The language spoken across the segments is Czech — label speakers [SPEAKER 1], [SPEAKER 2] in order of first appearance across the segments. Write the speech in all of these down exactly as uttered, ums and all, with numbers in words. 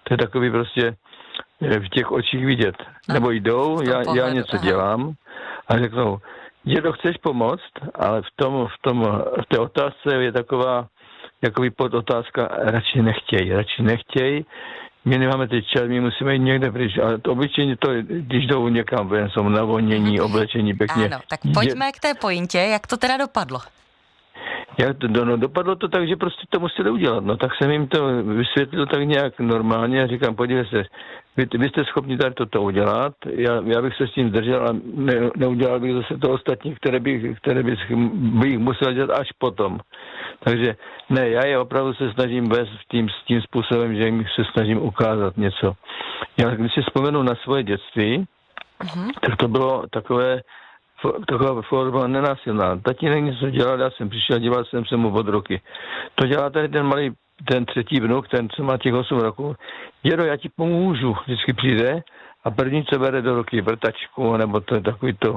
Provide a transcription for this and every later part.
[SPEAKER 1] To je takový prostě v těch očích vidět.
[SPEAKER 2] No,
[SPEAKER 1] Nebo jdou, já,
[SPEAKER 2] pohledu,
[SPEAKER 1] já něco
[SPEAKER 2] aha.
[SPEAKER 1] dělám a řeknou, dědo, chceš pomoct? Ale v tom, v tom, v té otázce je taková, jakoby podotázka, radši nechtěj, radši nechtěj. My nemáme teď čas, my musíme jít někde pryč, ale to obyčejně to, když jdou někam ven, jsou navonění, oblečení pěkně.
[SPEAKER 2] Ano, tak pojďme k té pointě, jak to teda dopadlo.
[SPEAKER 1] Jak to, no, dopadlo to tak, že prostě to museli udělat. No tak jsem jim to vysvětlil tak nějak normálně a říkám, podívej se, vy, vy jste schopni tady toto udělat, já, já bych se s tím zdržel a ne, neudělal bych zase to ostatní, které bych, které bych, bych musel dělat až potom. Takže ne, já je opravdu se snažím vést tím, s tím způsobem, že jim se snažím ukázat něco. Já když si vzpomenu na svoje dětství, uh-huh. tak to bylo takové taková forma nenásilná. Tatínek něco dělal, já jsem přišel, díval jsem se mu od ruky. To dělá tady ten malý, ten třetí vnuk, ten, co má těch osm roků. Dědo, já ti pomůžu. Vždycky přijde a první, co bere do ruky, vrtačku, nebo to je takový to,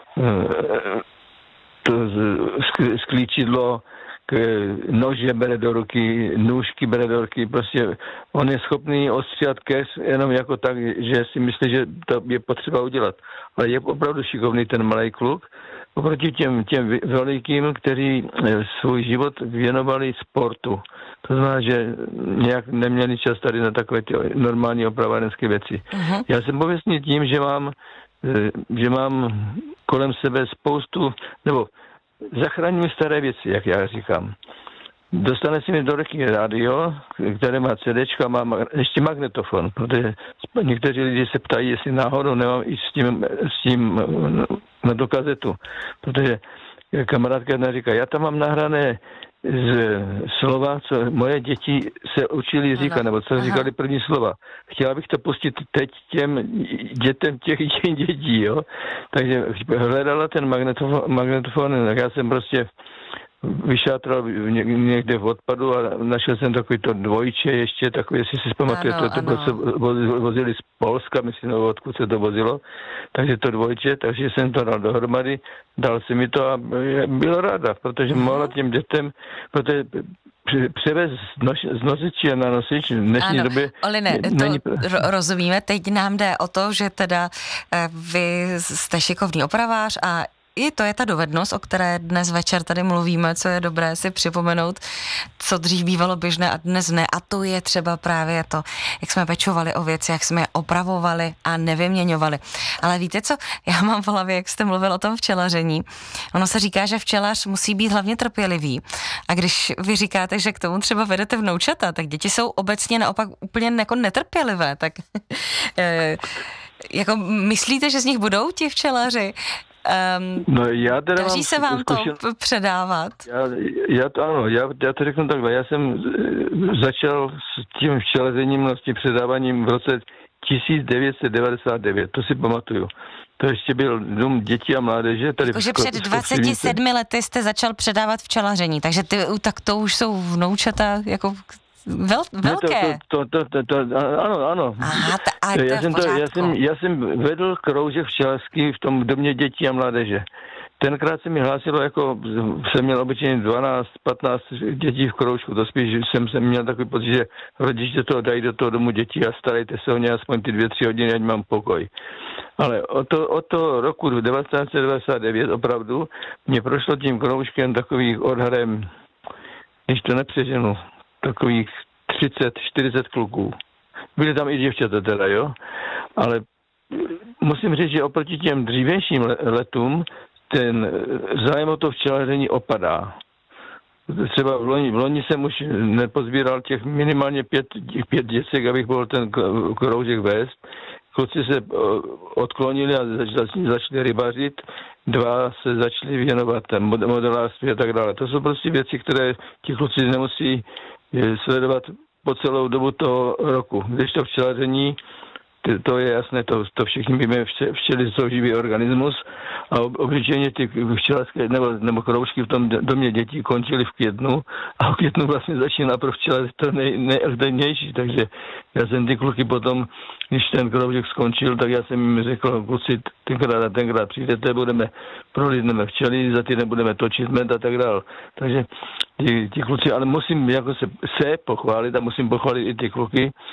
[SPEAKER 1] to sklíčidlo, nože bere do ruky, nůžky bere do ruky, prostě on je schopný ostříhat keř jenom jako tak, že si myslí, že to je potřeba udělat. Ale je opravdu šikovný ten malý kluk, oproti těm, těm velikým, kteří svůj život věnovali sportu. To znamená, že nějak neměli čas tady na takové ty normální opravárenské věci. Uh-huh. Já jsem pověstný tím, že mám, že mám kolem sebe spoustu, nebo zachraňuji staré věci, jak já říkám. Dostane si mi do ruky rádio, které má CDčka, má ještě magnetofon, protože někteří lidi se ptají, jestli náhodou nemám i s tím, s tím na tu kazetu. Protože kamarádka jedna říká, já tam mám nahrané z slova, co moje děti se učili říkat, nebo co Aha. říkali první slova. Chtěla bych to pustit teď těm dětem těch dětí, jo. Takže hledala ten magnetofon, magnetofon, tak já jsem prostě vyšátral někde v odpadu a našel jsem takový to dvojče ještě, takový, jestli si vzpamatujete, to, to bylo, co vozili z Polska, myslím, nebo odkud se to vozilo, takže to dvojče, takže jsem to dal dohromady, dal si mi to a byla ráda, protože mohla těm dětem, protože převez z nosiče na nosič v dnešní
[SPEAKER 2] ano,
[SPEAKER 1] době...
[SPEAKER 2] Oline,
[SPEAKER 1] není...
[SPEAKER 2] to rozumíme, teď nám jde o to, že teda vy jste šikovný opravář a i to je ta dovednost, o které dnes večer tady mluvíme, co je dobré si připomenout, co dřív bývalo běžné a dnes ne. A to je třeba právě to, jak jsme pečovali o věci, jak jsme je opravovali a nevyměňovali. Ale víte co, já mám v hlavě, jak jste mluvil o tom včelaření. Ono se říká, že včelař musí být hlavně trpělivý. A když vy říkáte, že k tomu třeba vedete vnoučata, tak děti jsou obecně naopak úplně jako netrpělivé. Tak jako myslíte, že z nich budou ti včelaři? Um,
[SPEAKER 1] no já teda
[SPEAKER 2] daří
[SPEAKER 1] mám
[SPEAKER 2] se vám
[SPEAKER 1] zkušen...
[SPEAKER 2] to předávat?
[SPEAKER 1] Já, já to ano, já, já to řeknu takhle. Já jsem začal s tím včelařením, vlastně předáváním v roce tisíc devět set devadesát devět, to si pamatuju. To ještě byl dům dětí a mládeže.
[SPEAKER 2] Jakože před dvaceti sedmi lety jste začal předávat včelaření, takže ty, tak to už jsou vnoučata jako... Vel, velké.
[SPEAKER 1] Ne, to, to, to, to, to, ano, ano.
[SPEAKER 2] Aha, ta, a
[SPEAKER 1] já,
[SPEAKER 2] to
[SPEAKER 1] jsem to, já, jsem, já jsem vedl kroužek včelařský v tom domě dětí a mládeže. Tenkrát se mi hlásilo, jako jsem měl obyčejně dvanáct patnáct dětí v kroužku, to spíš jsem, jsem měl takový pocit, že rodiče to dají do toho domu dětí a starejte se o ně aspoň ty dvě, tři hodiny, ať mám pokoj. Ale od to, od to roku devatenáct set devadesát devět opravdu mě prošlo tím kroužkem takových odhadem, když to nepřeženu, takových třicet čtyřicet kluků. Byly tam i děvčata teda, jo? Ale musím říct, že oproti těm dřívějším letům ten zájem o to včelaření opadá. Třeba v loni, v loni jsem už nepozbíral těch minimálně pět, pět děcek, abych mohl ten kroužek vést. Kluci se odklonili a začali, začali rybařit, dva se začali věnovat modelářství a tak dále. To jsou prostě věci, které ti kluci nemusí sledovat po celou dobu toho roku. Když to včelaření, to je jasné, to, to všichni víme, včely jsou živý organismus a obyčejně ty včelařské nebo, nebo kroužky v tom domě dětí končily v květnu a v květnu vlastně začíná pro včelaře to nej, nejaktivnější, takže já jsem ty kluky potom, když ten kroužek skončil, tak já jsem jim řekl, kluci, tenkrát a tenkrát přijdete, budeme prolídneme včely, za týden budeme točit med a tak dál. Takže ti, ti kluci, ale musím jako se, se pochválit a musím pochválit i ty kluky,